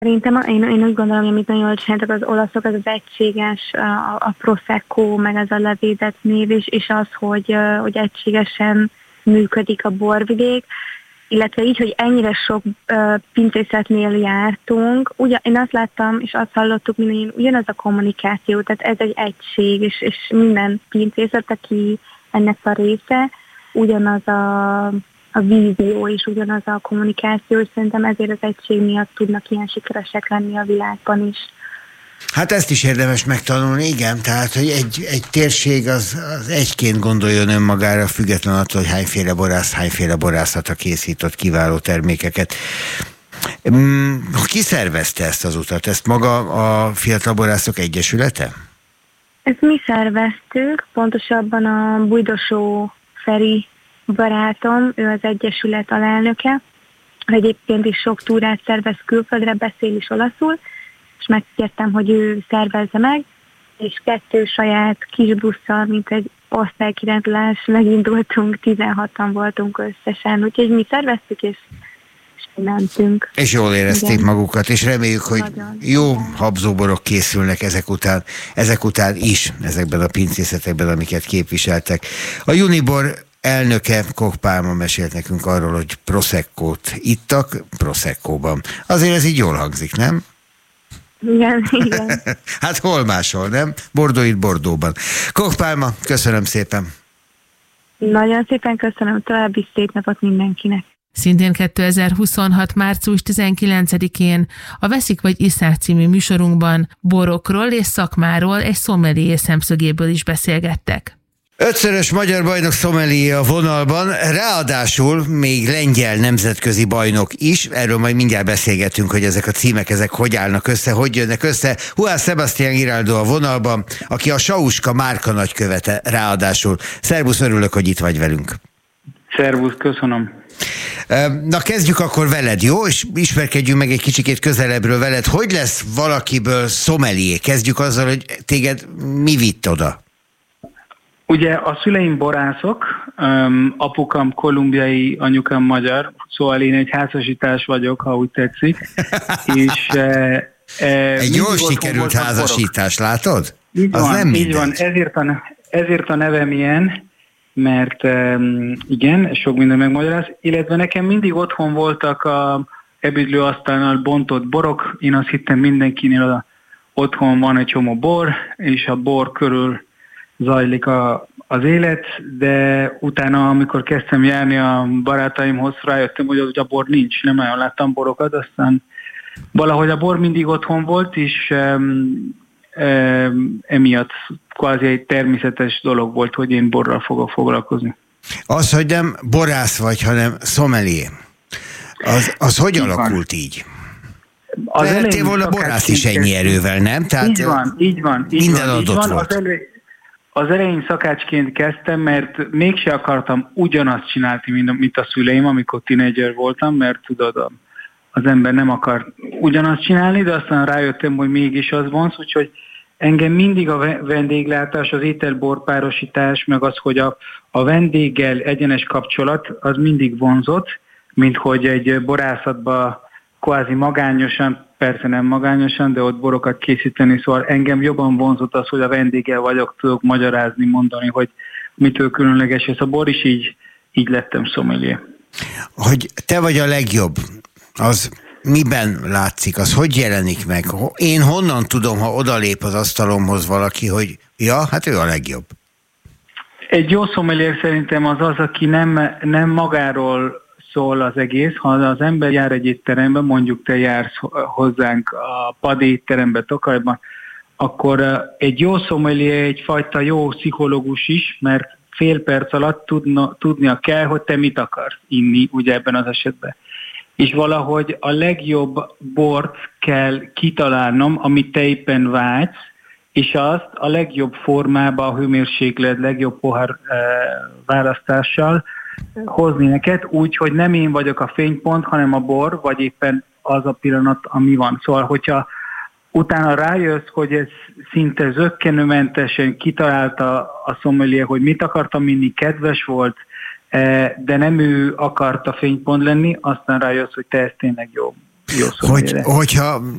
Szerintem én úgy gondolom, hogy amit nagyon jól csináltak az olaszok, az egységes, a Prosecco, meg az a levédett név is, és az, hogy egységesen működik a borvidék, illetve így, hogy ennyire sok pincészetnél jártunk. Ugye, én azt láttam, és azt hallottuk mindannyian, ugyanaz a kommunikáció, tehát ez egy egység, és minden pincészet, aki ennek a része, ugyanaz a vízió és ugyanaz a kommunikáció, és szerintem ezért az egység miatt tudnak ilyen sikeresek lenni a világban is. Hát ezt is érdemes megtanulni, igen, tehát, hogy egy térség az egyként gondoljon önmagára, független attól, hogy hányféle borászata készített kiváló termékeket. Ki szervezte ezt az utat? Ezt maga a Fiatal Borászok Egyesülete? Ezt mi szerveztük, pontosabban a Bujdosó Feri barátom, ő az Egyesület alelnöke, egyébként is sok túrát szervez külföldre, beszél is olaszul, és megkértem, hogy ő szervezze meg, és 2 saját kis busszal, mint egy osztálykirendulás, megindultunk, 16-an voltunk összesen, úgyhogy mi szerveztük, és mentünk. És jól érezték magukat, és reméljük, hogy nagyon jó habzóborok készülnek ezek után is, ezekben a pincészetekben, amiket képviseltek. A Unibor elnöke, Koch Pálma mesélt nekünk arról, hogy Proseccót ittak, Proseccóban. Azért ez így jól hangzik, nem? Igen. Hát hol máshol, nem? Bordeaux itt Bordeauxban. Koch Pálma, köszönöm szépen. Nagyon szépen köszönöm, további szép napot mindenkinek. Szintén 2026. március 19-én a Veszik vagy isszák című műsorunkban borokról és szakmáról egy szomelié szemszögéből is beszélgettek. 5-szörös magyar bajnok szomelié a vonalban, ráadásul még lengyel nemzetközi bajnok is, erről majd mindjárt beszélgetünk, hogy ezek a címek, ezek hogy állnak össze, hogy jönnek össze. Juan Sebastián Giraldo a vonalban, aki a Sauska márka nagykövete ráadásul. Szervusz, örülök, hogy itt vagy velünk. Szervusz, köszönöm. Na kezdjük akkor veled, jó? És ismerkedjünk meg egy kicsikét közelebbről veled. Hogy lesz valakiből szomelié? Kezdjük azzal, hogy téged mi vitt oda? Ugye a szüleim borászok, apukám kolumbiai, anyukám magyar, szóval én egy házasítás vagyok, ha úgy tetszik. És, egy jól sikerült házasítás, látod? Így az van, nem így van. Ezért a nevem ilyen, mert igen, sok minden megmagyaráz, illetve nekem mindig otthon voltak a ebédlőasztalnál bontott borok, én azt hittem mindenkinél otthon van egy csomó bor, és a bor körül zajlik az élet, de utána, amikor kezdtem járni a barátaimhoz, rájöttem, hogy a bor nincs, nem nagyon láttam borokat, aztán valahogy a bor mindig otthon volt, és emiatt kvázi egy természetes dolog volt, hogy én borral fogok foglalkozni. Az, hogy nem borász vagy, hanem szomelié, az hogy alakult így? Lehettél volna borász is ennyi erővel, nem? Tehát így van. Minden adott volt. Az elején szakácsként kezdtem, mert mégse akartam ugyanazt csinálni, mint a szüleim, amikor tínédzser voltam, mert tudod, az ember nem akar ugyanazt csinálni, de aztán rájöttem, hogy mégis az vonz, úgyhogy engem mindig a vendéglátás, az ételborpárosítás, meg az, hogy a vendéggel egyenes kapcsolat, az mindig vonzott, mint hogy egy borászatban kvázi magányosan, persze nem magányosan, de ott borokat készíteni, szóval engem jobban vonzott az, hogy a vendéggel vagyok, tudok magyarázni, mondani, hogy mitől különleges ez a bor, is így lettem szomelié. Hogy te vagy a legjobb, az miben látszik, az hogy jelenik meg? Én honnan tudom, ha odalép az asztalomhoz valaki, hogy ja, hát ő a legjobb? Egy jó szomelier szerintem az, aki nem magáról szól az egész, ha az ember jár egy étterembe, mondjuk te jársz hozzánk a Padi étterembe Tokajban, akkor egy jó szomelier egyfajta jó pszichológus is, mert fél perc alatt tudnia kell, hogy te mit akarsz inni, ugye ebben az esetben. És valahogy a legjobb bort kell kitalálnom, amit te éppen vágysz, és azt a legjobb formában, a hőmérséklet, legjobb pohár választással hozni neked, úgy, hogy nem én vagyok a fénypont, hanem a bor, vagy éppen az a pillanat, ami van. Szóval, hogyha utána rájössz, hogy ez szinte zökkenőmentesen kitalálta a sommelier, hogy mit akartam inni, kedves volt, de nem ő akart a fénypont lenni, aztán rájössz, hogy te ez tényleg jó sommelier. Hogyha